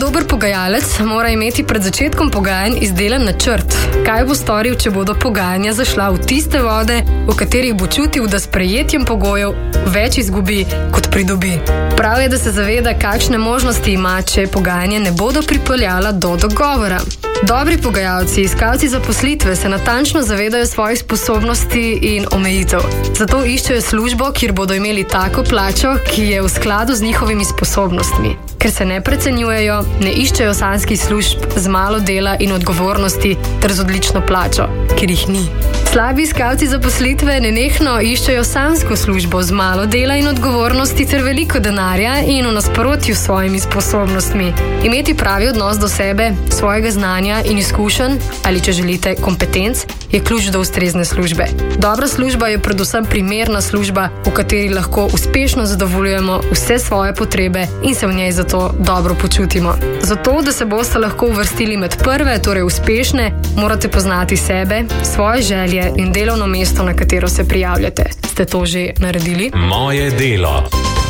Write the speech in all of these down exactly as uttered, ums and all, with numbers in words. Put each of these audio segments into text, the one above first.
dober pogajalec mora imeti pred začetkom pogajanj izdelan načrt, kaj bo storil, če bodo pogajanja zašla v tiste vode, v katerih bo čutil, da s prejetjem pogojev več izgubi, kot pridobi. Prav je, da se zaveda, kakšne možnosti ima, če pogajanja ne bodo pripeljala do dogovora. Dobri pogajalci, iskalci zaposlitve se natančno zavedajo svojih sposobnosti in omejitev. Zato iščejo službo, kjer bodo imeli tako plačo, ki je v skladu z njihovimi sposobnostmi. Ker se ne precenjujejo, ne iščejo sanjskih služb z malo dela in odgovornosti ter z odlično plačo, ker jih ni. Slabi iskalci zaposlitve nenehno iščejo sanjsko službo z malo dela in odgovornosti ter veliko denarja in v nasprotju s svojimi sposobnostmi. Imeti pravi odnos do sebe, svojega znanja in izkušenj, ali če želite kompetenc, je ključ do ustrezne službe. Dobra služba je predvsem primerna služba, v kateri lahko uspešno zadovoljujemo vse svoje potrebe in se v njej zato dobro počutimo. Zato, da se boste lahko uvrstili med prve, torej uspešne, morate poznati sebe, svoje želje in delovno mesto, na katero se prijavljate. Ste to že naredili? Moje delo.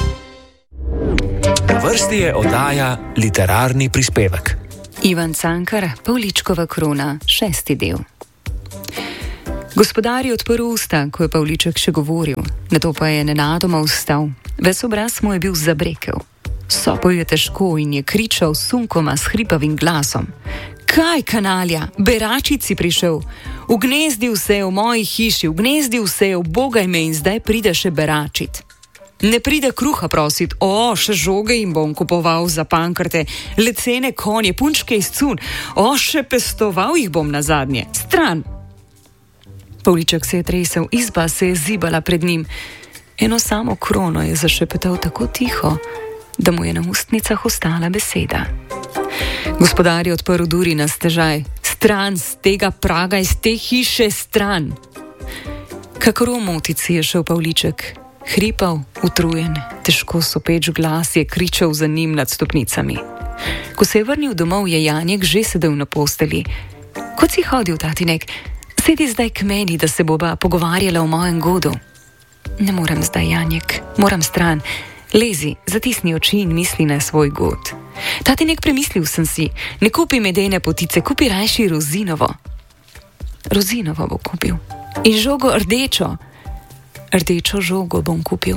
Na vrsti je oddaja Literarni prispevek. Ivan Cankar, Pavličkova krona, šesti del. Gospodar je odprl usta, ko je Pavliček še govoril, nato pa je nenadoma vstal. Ves obraz mu je bil zabrekel. Sopil je težko in je kričal sunkoma s hripavim glasom. Kaj, kanalja, beračit si prišel? Ugnezdil se je v moji hiši, ugnezdil se je v Bogaj me in zdaj pride še beračit. Ne pride kruha prosit, o, še žoge jim bom kupoval za pankrte, lecene konje, punčke iz cun, o, še pestoval jih bom nazadnje. Stran! Pavliček se je tresel, izba se je zibala pred njim. Eno samo krono je zašepetal tako tiho, da mu je na ustnicah ostala beseda. Gospodar je odprl duri na stežaj. Stran z tega praga, iz te hiše, stran! Kakor v motici je šel Pavliček. Hripav, utrujen, težko sopeč glas je kričal za njim nad stopnicami. Ko se je vrnil domov, je Janjek že sedel na posteli. Kot si hodil, tatinek? Sedi zdaj k meni, da se bova pogovarjala o mojem godu. Ne morem zdaj, Janjek, moram stran. Lezi, zatisni oči in misli na svoj god. Tatinek, premislil sem si, ne kupi medene potice, kupi rajši rozinovo. Rozinovo bo kupil. In žogo rdečo. Rdečo žogo bom kupil.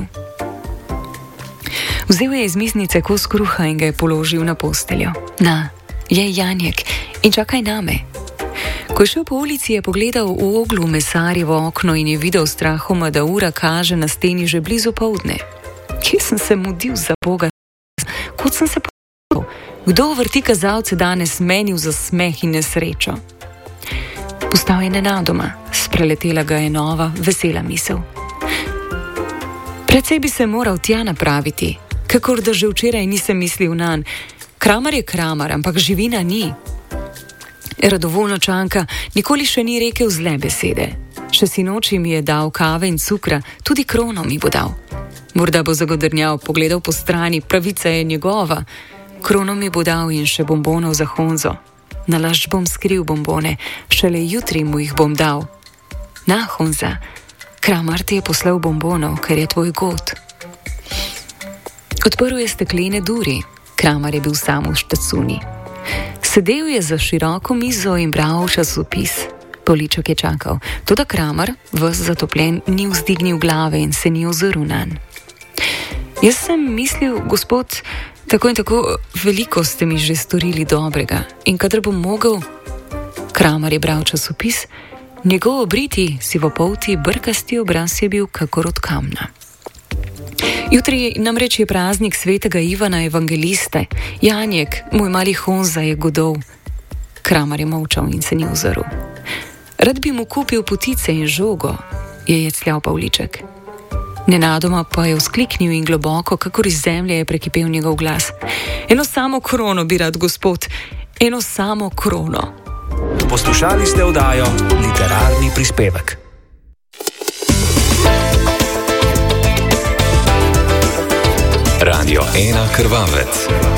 Vzel je iz miznice kos kruha in ga je položil na posteljo. Na, je Janjek in čakaj name. Ko je šel po ulici, je pogledal v oglu mesarjevo okno in je videl strahoma, da ura kaže na steni že blizu poldne. Kje sem se mudil za Boga? Kot sem se povedal? Kdo vrti kazalce danes meni za smeh in nesrečo? Postal je nenadoma, spreletela ga je nova, vesela misel. Precej bi se moral tja napraviti, kakor da že včeraj nisem mislil nanj. Kramar je kramar, ampak živina ni. Radovolnočanka nikoli še ni rekel zle besede. Še sinoči mi je dal kave in cukra, tudi krono mi bo dal. Morda bo zagodrnjal, pogledal po strani, pravica je njegova. Krono mi bo dal in še bombonov za Honzo. Nalašč bom skril bombone, šele jutri mu jih bom dal. Na, Honza, Kramar ti je poslal bombonov, ker je tvoj god. Odprl je steklene duri. Kramar je bil sam v štacuni. Sedel je za široko mizo in bral časopis. Pavliček je čakal. Toda Kramar, ves zatopljen, ni vzdignil glave in se ni ozrl nanj. Jaz sem mislil, gospod, tako in tako veliko ste mi že storili dobrega. In kadar bom mogel... Kramar je bral časopis. Njegov obriti, sivopolti, brkasti obraz je bil kakor od kamna. Jutri namreč je praznik svetega Ivana Evangeliste. Janjek, moj mali Honza, je godov. Kramar je molčal in se ni ozrl. Rad bi mu kupil potice in žogo, je jecljal Pavliček. Nenadoma pa je vzkliknil in globoko, kakor iz zemlje je prekipel njegov glas. Eno samo krono bi rad, gospod, eno samo krono. Poslušali ste oddajo Literarni prispevek. Radio ena Krvavec.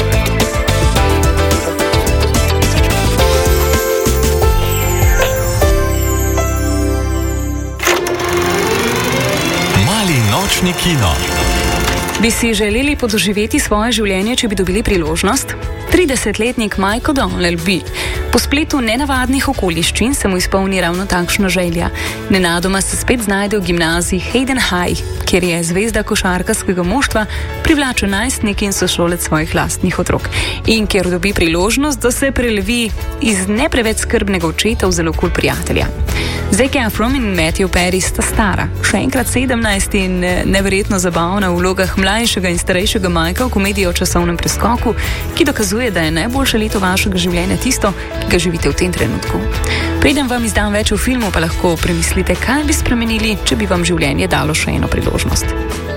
Mali nočni kino. Bi si želeli podoživeti svoje življenje, če bi dobili priložnost? tridesetletnik Michael Donnell bi. Po spletu nenavadnih okoliščin se mu izpolni ravno takšna želja. Nenadoma se spet znajde v gimnaziji Hayden High, kjer je zvezda košarkarskega moštva, privlačen najstnik in sošolec svojih lastnih otrok. In kjer dobi priložnost, da se prelevi iz ne preveč skrbnega očeta v zelo kul prijatelja. Zac Efron in Matthew Perry sta stara, še enkrat sedemnajst in neverjetno zabavna v vlogah mlajšega in starejšega Majka v komediji o časovnem preskoku, ki dokazuje, da je najboljše leto vašega življenja tisto, ki ga živite v tem trenutku. Preden vam izdam več v filmu, pa lahko premislite, kaj bi spremenili, če bi vam življenje dalo še eno priložnost.